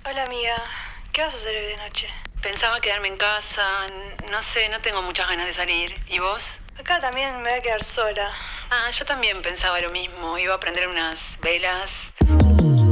Hola amiga, ¿qué vas a hacer hoy de noche? Pensaba quedarme en casa, no sé, no tengo muchas ganas de salir. ¿Y vos? Acá también me voy a quedar sola. Ah, yo también pensaba lo mismo, iba a prender unas velas.